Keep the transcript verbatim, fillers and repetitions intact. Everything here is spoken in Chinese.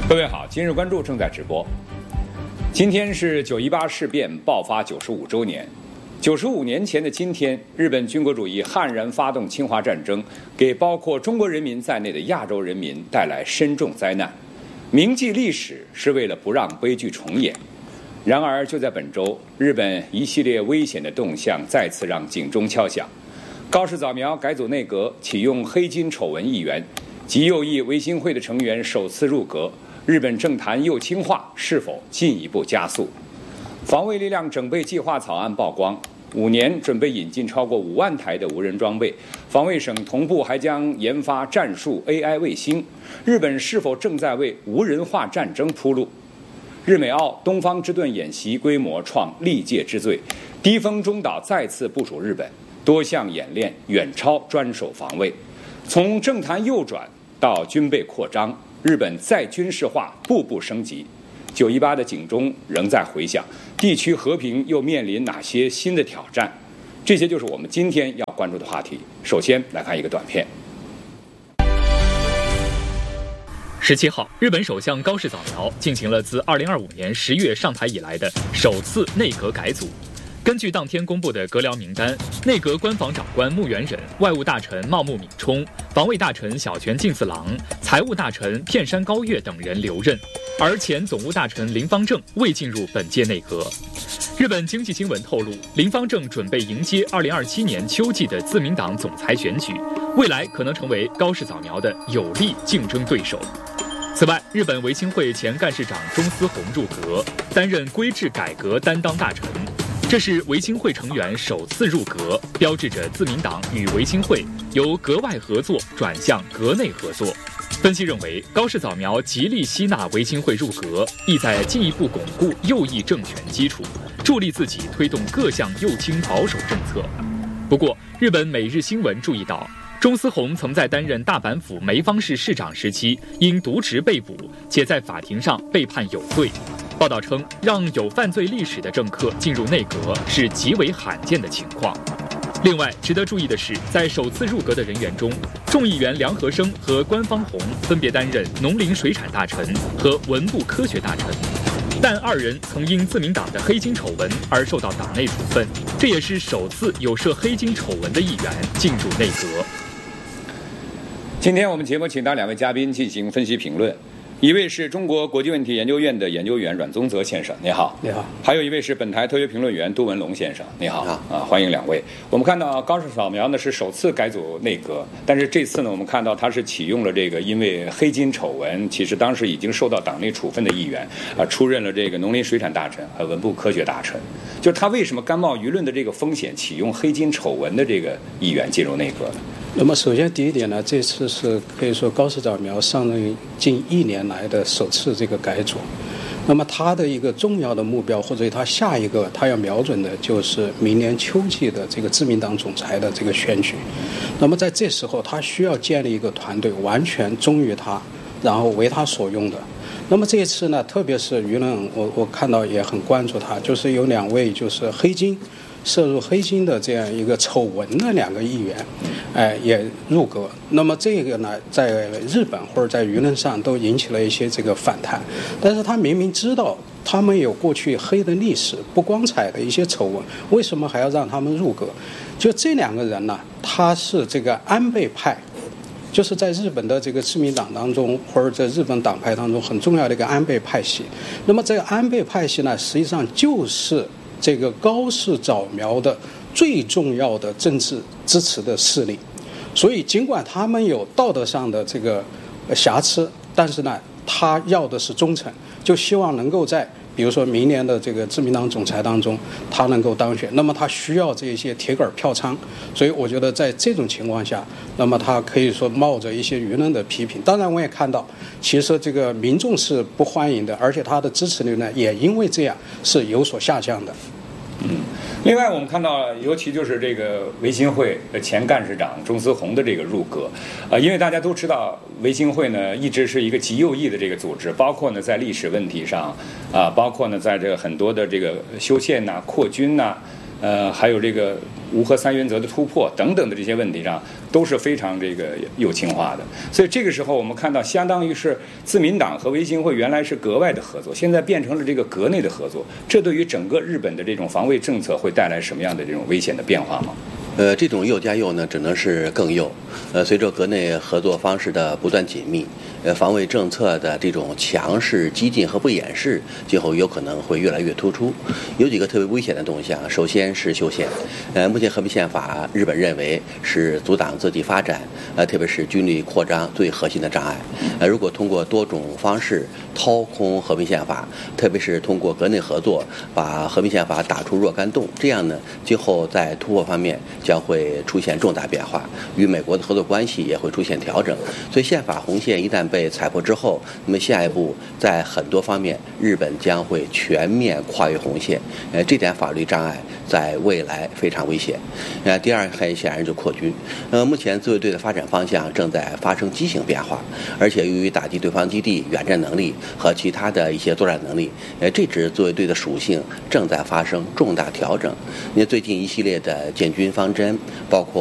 各位好，今日关注正在直播。今天是九一八事变爆发九十五周年。九十五年前的今天，日本军国主义悍然发动侵华战争，给包括中国人民在内的亚洲人民带来深重灾难。铭记历史是为了不让悲剧重演。然而，就在本周，日本一系列危险的动向再次让警钟敲响。高市早苗改组内阁，启用黑金丑闻议员，极右翼维新会的成员首次入阁。日本政坛右倾化是否进一步加速？防卫力量整备计划草案曝光，五年准备引进超过五万台的无人装备。防卫省同步还将研发战术 A I 卫星。日本是否正在为无人化战争铺路？日美澳东方之盾演习规模创历届之最，低风中岛再次部署日本，多项演练远超专守防卫。从政坛右转到军备扩张，日本再军事化步步升级，九一八的警钟仍在回响，地区和平又面临哪些新的挑战？这些就是我们今天要关注的话题。首先来看一个短片。 十七号，日本首相高市早苗进行了自二零二五年十月上台以来的首次内阁改组。根据当天公布的阁僚名单，内阁官房长官木原忍、外务大臣茂木敏充、防卫大臣小泉进次郎、财务大臣片山高月等人留任，而前总务大臣林方正未进入本届内阁。日本经济新闻透露，林方正准备迎接二零二七年秋季的自民党总裁选举，未来可能成为高市早苗的有力竞争对手。此外，日本维新会前干事长中司宏入阁，担任规制改革担当大臣。这是维新会成员首次入阁，标志着自民党与维新会由阁外合作转向阁内合作。分析认为，高市早苗极力吸纳维新会入阁，意在进一步巩固右翼政权基础，助力自己推动各项右倾保守政策。不过，日本每日新闻注意到，中司宏曾在担任大阪府梅方市市长时期因渎职被捕，且在法庭上被判有罪。报道称，让有犯罪历史的政客进入内阁是极为罕见的情况。另外，值得注意的是，在首次入阁的人员中，众议员梁和生和官方宏分别担任农林水产大臣和文部科学大臣，但二人曾因自民党的黑金丑闻而受到党内处分，这也是首次有涉黑金丑闻的议员进入内阁。 今天我们节目请到两位嘉宾进行分析评论。一位是中国国际问题研究院的研究员阮宗泽先生，你好。 你好。 还有一位是本台特约评论员杜文龙先生，你好。啊，欢迎两位。我们看到高市早苗呢是首次改组内阁，但是这次呢，我们看到他是启用了这个因为黑金丑闻，其实当时已经受到党内处分的议员啊，出任了这个农林水产大臣和文部科学大臣。就是他为什么甘冒舆论的这个风险，启用黑金丑闻的这个议员进入内阁呢？ 那么首先第一点呢，这次是可以说高市早苗上任近一年来的首次这个改组。那么他的一个重要的目标，或者他下一个他要瞄准的就是明年秋季的这个自民党总裁的这个选举。那么在这时候，他需要建立一个团队，完全忠于他，然后为他所用的。那么这一次呢，特别是舆论，我我看到也很关注他，就是有两位就是黑金。涉入黑金的这样一个丑闻的两个议员，哎，也入阁。那么这个呢，在日本或者在舆论上都引起了一些这个反弹。但是他明明知道他们有过去黑的历史、不光彩的一些丑闻，为什么还要让他们入阁？就这两个人呢，他是这个安倍派。就是在日本的这个自民党当中，或者在日本党派当中很重要的一个安倍派系。那么这个安倍派系呢，实际上就是这个高市早苗的最重要的政治支持的势力，所以尽管他们有道德上的这个瑕疵，但是呢，他要的是忠诚，就希望能够在比如说明年的这个自民党总裁当中，他能够当选，那么他需要这些铁杆票仓，所以我觉得在这种情况下，那么他可以说冒着一些舆论的批评。当然，我也看到，其实这个民众是不欢迎的，而且他的支持率呢，也因为这样是有所下降的。 嗯，另外我们看到，尤其就是这个维新会的前干事长中司宏的这个入阁，啊、呃，因为大家都知道，维新会呢一直是一个极右翼的这个组织，包括呢在历史问题上，啊、呃，包括呢在这个很多的这个修宪呐、扩军呐、呃，还有这个无核三原则的突破等等的这些问题上，都是非常这个有情话的。所以这个时候我们看到，相当于是自民党和维新会原来是格外的合作，现在变成了这个格内的合作，这对于整个日本的这种防卫政策会带来什么样的这种危险的变化吗？ 呃，这种又加又呢，只能是更又。呃，随着国内合作方式的不断紧密，呃，防卫政策的这种强势、激进和不掩饰，今后有可能会越来越突出。有几个特别危险的东西啊，首先是修宪。呃，目前和平宪法，日本认为是阻挡自己发展，呃，特别是军力扩张最核心的障碍。呃，如果通过多种方式掏空和平宪法，特别是通过国内合作把和平宪法打出若干洞，这样呢，今后在突破方面将会出现重大变化，与美国的合作关系也会出现调整。所以宪法红线一旦被踩破之后，那么下一步在很多方面日本将会全面跨越红线，呃，这点法律障碍在未来非常危险。呃，第二很显然就扩军。呃，目前自卫队的发展方向正在发生畸形变化，而且由于打击对方基地、远战能力和其他的一些作战能力，呃，这支自卫队的属性正在发生重大调整。因为最近一系列的建军方针，包括